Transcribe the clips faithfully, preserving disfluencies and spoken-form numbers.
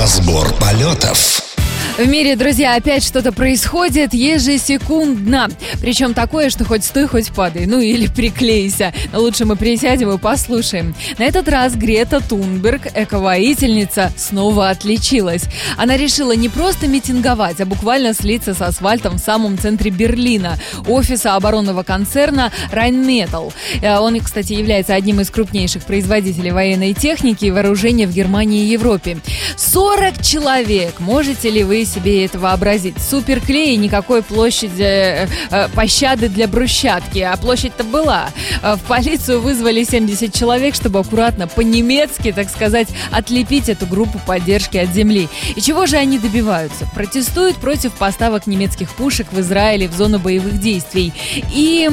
Разбор полетов. В мире, друзья, опять что-то происходит ежесекундно. Причем такое, что хоть стой, хоть падай. Ну или приклейся. Но лучше мы присядем и послушаем. На этот раз Грета Тунберг, эко-воительница, снова отличилась. Она решила не просто митинговать, а буквально слиться с асфальтом в самом центре Берлина, офиса оборонного концерна Rheinmetall. Он, кстати, является одним из крупнейших производителей военной техники и вооружения в Германии и Европе. сорок человек. Можете ли вы себе это вообразить? Суперклей, никакой площади э, пощады для брусчатки. А площадь-то была. В полицию вызвали семьдесят человек, чтобы аккуратно, по-немецки, так сказать, отлепить эту группу поддержки от земли. И чего же они добиваются? Протестуют против поставок немецких пушек в Израиле в зону боевых действий. И...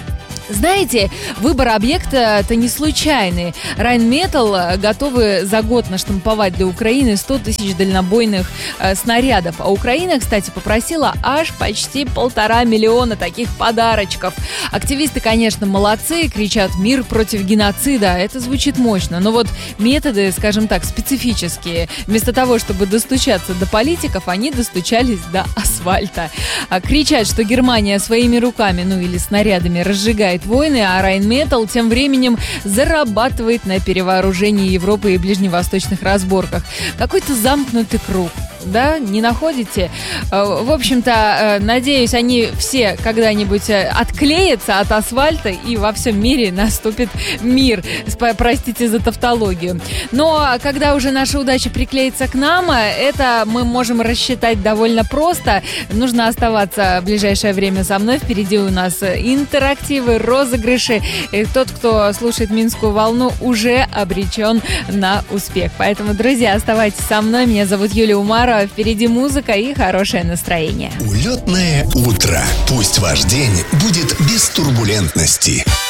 Знаете, выбор объекта-то не случайный. Rheinmetall готовы за год наштамповать для Украины сто тысяч дальнобойных э, снарядов. А Украина, кстати, попросила аж почти полтора миллиона таких подарочков. Активисты, конечно, молодцы, кричат «мир против геноцида». Это звучит мощно. Но вот методы, скажем так, специфические. Вместо того, чтобы достучаться до политиков, они достучались до асфальта. А кричат, что Германия своими руками, ну или снарядами, разжигает войны, а Rheinmetall тем временем зарабатывает на перевооружении Европы и ближневосточных разборках. Какой-то замкнутый круг. Да, не находите? В общем-то, надеюсь, они все когда-нибудь отклеятся от асфальта, и во всем мире наступит мир. Простите за тавтологию. Но когда уже наша удача приклеится к нам, это мы можем рассчитать довольно просто. Нужно оставаться в ближайшее время со мной. Впереди у нас интерактивы, розыгрыши. И тот, кто слушает Минскую волну, уже обречен на успех. Поэтому, друзья, оставайтесь со мной. Меня зовут Юлия Умарова. Впереди музыка и хорошее настроение. Улетное утро. Пусть ваш день будет без турбулентности.